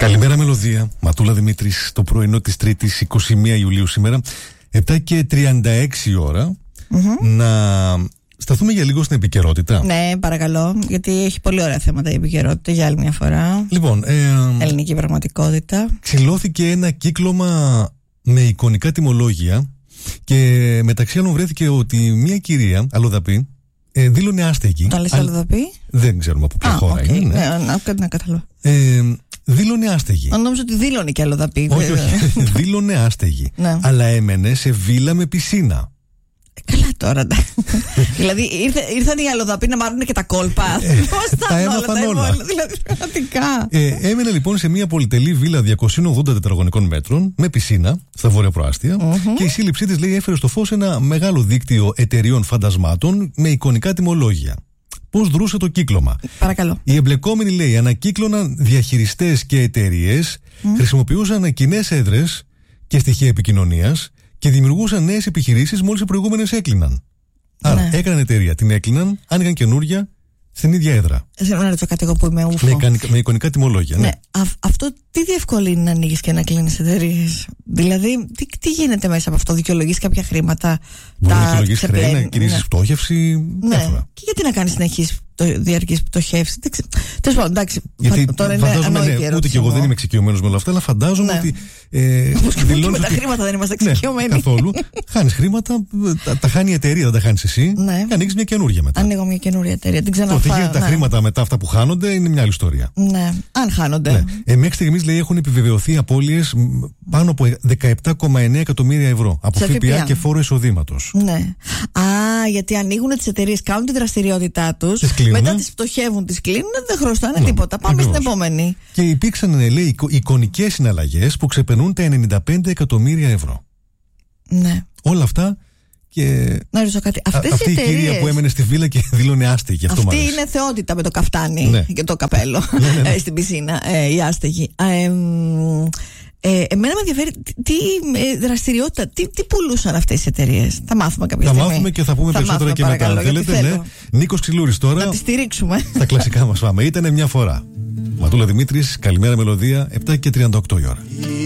Καλημέρα Μελωδία, Ματούλα Δημήτρης, το πρωινό της Τρίτης 21 Ιουλίου σήμερα, 7:36 ώρα. Να σταθούμε για λίγο στην επικαιρότητα. Ναι, παρακαλώ, γιατί έχει πολύ ωραία θέματα η επικαιρότητα για άλλη μια φορά. Λοιπόν, ελληνική πραγματικότητα. ξυλώθηκε ένα κύκλωμα με εικονικά τιμολόγια και μεταξύ άλλων βρέθηκε ότι μια κυρία, αλλοδαπή, δήλωνε άστεγη. Το λες αλλοδαπή? Δεν ξέρουμε από ποια χώρα είναι. Ναι, να καταλάβω. Δήλωνε άστεγη. Νόμιζα ότι δήλωνε και αλλοδαπή. Όχι. Δήλωνε άστεγη. Ναι. Αλλά έμενε σε βίλα με πισίνα. Καλά τώρα. Δηλαδή ήρθαν οι αλλοδαποί να μάρουν και τα κόλπα. Πώς τα έμαθαν όλα. Δηλαδή πραγματικά. Έμενε λοιπόν σε μια πολυτελή βίλα 280 τετραγωνικών μέτρων με πισίνα στα βόρεια προάστια και η σύλληψή της, λέει, έφερε στο φως ένα μεγάλο δίκτυο εταιριών φαντασμάτων με εικονικά τιμολόγια. Πώς δρούσε το κύκλωμα? Παρακαλώ. Οι εμπλεκόμενοι, λέει, ανακύκλωναν διαχειριστές και εταιρείες, χρησιμοποιούσαν κοινές έδρες και στοιχεία επικοινωνίας και δημιουργούσαν νέες επιχειρήσεις μόλις οι προηγούμενες έκλειναν. Άρα έκαναν εταιρεία, την έκλειναν, άνοιγαν καινούρια στην ίδια έδρα. Να ρωτήσω κάτι εγώ που είμαι ούφο. Με εικονικά τιμολόγια. Ναι. Αυτό τι διευκολύνει να ανοίγεις και να κλείνεις εταιρείες? Δηλαδή, τι γίνεται μέσα από αυτό? Δικαιολογείς κάποια χρήματα? Μπορεί να δικαιολογείς χρέη, να κηρύσεις πτώχευση. Ναι. Και γιατί να κάνεις συνεχείς διαρκής πτωχεύση? Τέλος πάντων, εντάξει. Γιατί τώρα φαντάζομαι, ούτε και εγώ δεν είμαι εξοικειωμένος με όλα αυτά, αλλά φαντάζομαι ότι. Όπως και με τα χρήματα δεν είμαστε εξοικειωμένοι. Καθόλου. Χάνεις χρήματα, τα χάνει η εταιρεία, δεν τα χάνεις εσύ. Και ανοίγεις μια καινούρια μετά. Ανοίγω μια καινούρια εταιρεία. Την ξαναφάω. Τότε γίνεται τα χρήματα μετά αυτά που χάνονται είναι μια άλλη ιστορία. Ναι, αν χάνονται. Μέχρι στιγμής, λέει, έχουν επιβεβαιωθεί απώλειες πάνω από 17,9 εκατομμύρια ευρώ από ΦΠΑ και φόρο εισοδήματος. Ναι. Γιατί ανοίγουν τις εταιρείες, κάνουν τη δραστηριότητά τους, μετά τις πτωχεύουν, τις κλείνουν, δεν χρωστάνε τίποτα. Πάμε στην επόμενη. Και υπήρξαν, λέει, εικονικές συναλλαγές που ξεπερνούν τα 95 εκατομμύρια ευρώ. Ναι. Όλα αυτά. Και να ρωτήσω κάτι. Αυτή η κυρία που έμενε στη βίλα και δήλωνε άστεγη. Αυτή είναι θεότητα με το καφτάνι και το καπέλο στην πισίνα, η άστεγη. Εμένα με ενδιαφέρει τι δραστηριότητα, τι πουλούσαν αυτές οι εταιρείες. Θα μάθουμε κάποια στιγμή. Θα μάθουμε και θα πούμε περισσότερα και μετά. Θέλετε, ναι. Νίκος Ξυλούρης τώρα. Να τη στηρίξουμε. Στα κλασικά μας πάμε. Ήτανε μια φορά. Ματούλα Δημήτρης, καλημέρα Μελωδία, 7:38 η ώρα.